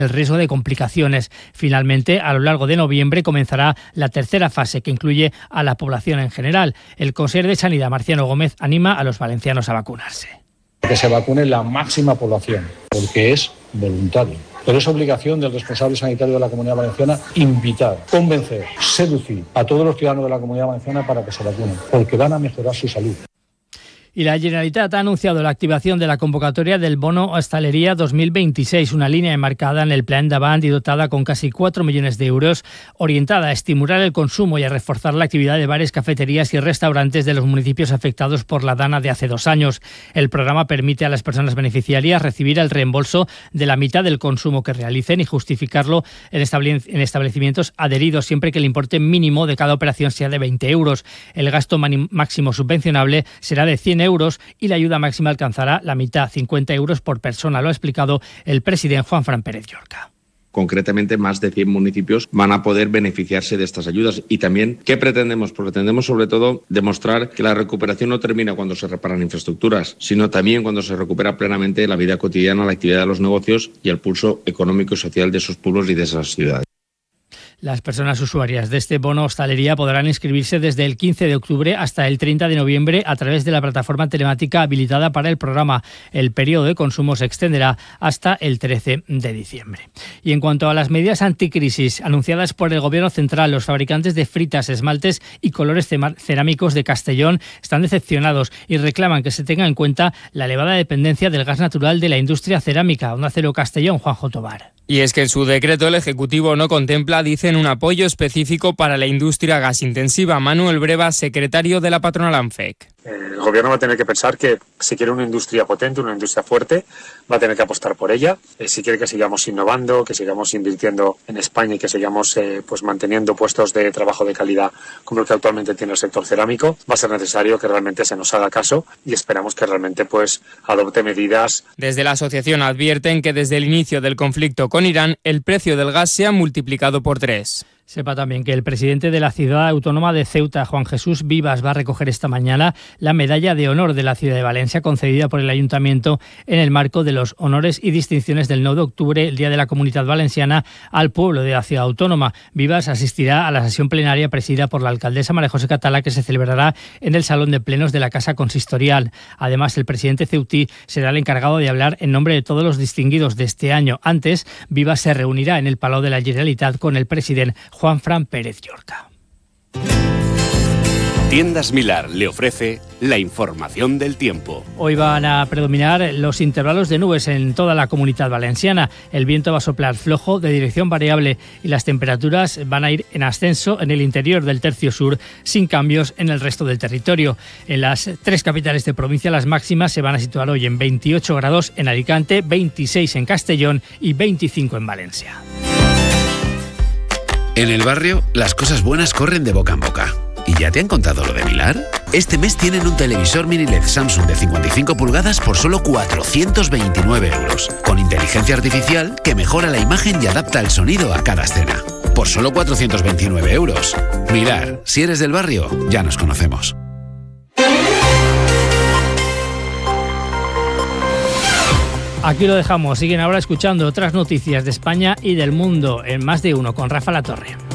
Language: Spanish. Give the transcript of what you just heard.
el riesgo de complicaciones. Finalmente, a lo largo de noviembre comenzará la tercera fase, que incluye a la población en general. El consejero de Sanidad, Marciano Gómez, anima a los valencianos a vacunarse. Que se vacune la máxima población, porque es voluntario. Pero es obligación del responsable sanitario de la Comunidad Valenciana invitar, convencer, seducir a todos los ciudadanos de la Comunidad Valenciana para que se vacunen, porque van a mejorar su salud. Y la Generalitat ha anunciado la activación de la convocatoria del Bono Hostalería 2026, una línea enmarcada en el Plan d'Avant y dotada con casi 4 millones de euros, orientada a estimular el consumo y a reforzar la actividad de bares, cafeterías y restaurantes de los municipios afectados por la dana de hace 2 años. El programa permite a las personas beneficiarias recibir el reembolso de la mitad del consumo que realicen y justificarlo en establecimientos adheridos, siempre que el importe mínimo de cada operación sea de 20 euros. El gasto máximo subvencionable será de 100 euros y la ayuda máxima alcanzará la mitad, 50 euros por persona. Lo ha explicado el presidente Juanfran Pérez Llorca. Concretamente, más de 100 municipios van a poder beneficiarse de estas ayudas. Y también, ¿qué pretendemos? Pues pretendemos, sobre todo, demostrar que la recuperación no termina cuando se reparan infraestructuras, sino también cuando se recupera plenamente la vida cotidiana, la actividad de los negocios y el pulso económico y social de esos pueblos y de esas ciudades. Las personas usuarias de este bono hostalería podrán inscribirse desde el 15 de octubre hasta el 30 de noviembre a través de la plataforma telemática habilitada para el programa. El periodo de consumo se extenderá hasta el 13 de diciembre. Y en cuanto a las medidas anticrisis anunciadas por el Gobierno central, los fabricantes de fritas, esmaltes y colores cerámicos de Castellón están decepcionados y reclaman que se tenga en cuenta la elevada dependencia del gas natural de la industria cerámica. Onda Cero Castellón, Juanjo Tobar. Y es que en su decreto el Ejecutivo no contempla, dicen, un apoyo específico para la industria gasintensiva. Manuel Breva, secretario de la patronal ANFEC. El gobierno va a tener que pensar que si quiere una industria potente, una industria fuerte, va a tener que apostar por ella. Si quiere que sigamos innovando, que sigamos invirtiendo en España y que sigamos pues manteniendo puestos de trabajo de calidad como el que actualmente tiene el sector cerámico, va a ser necesario que realmente se nos haga caso y esperamos que realmente pues adopte medidas. Desde la asociación advierten que desde el inicio del conflicto con Irán, el precio del gas se ha multiplicado por 3. Sepa también que el presidente de la ciudad autónoma de Ceuta, Juan Jesús Vivas, va a recoger esta mañana la medalla de honor de la ciudad de Valencia concedida por el ayuntamiento en el marco de los honores y distinciones del 9 de octubre, el Día de la Comunidad Valenciana, al pueblo de la ciudad autónoma. Vivas asistirá a la sesión plenaria presidida por la alcaldesa María José Catalá, que se celebrará en el Salón de Plenos de la Casa Consistorial. Además, el presidente ceutí será el encargado de hablar en nombre de todos los distinguidos de este año. Antes, Vivas se reunirá en el Palau de la Generalitat con el presidente Juanfran Pérez Llorca. Tiendas Milar le ofrece la información del tiempo. Hoy van a predominar los intervalos de nubes en toda la Comunidad Valenciana. El viento va a soplar flojo de dirección variable y las temperaturas van a ir en ascenso en el interior del tercio sur, sin cambios en el resto del territorio. En las 3 capitales de provincia las máximas se van a situar hoy en 28 grados en Alicante, 26 en Castellón y 25 en Valencia. En el barrio, las cosas buenas corren de boca en boca. ¿Y ya te han contado lo de Milar? Este mes tienen un televisor mini LED Samsung de 55 pulgadas por solo 429 euros, con inteligencia artificial que mejora la imagen y adapta el sonido a cada escena. Por solo 429 euros. Milar, si eres del barrio, ya nos conocemos. Aquí lo dejamos. Siguen ahora escuchando otras noticias de España y del mundo en Más de Uno con Rafa Latorre.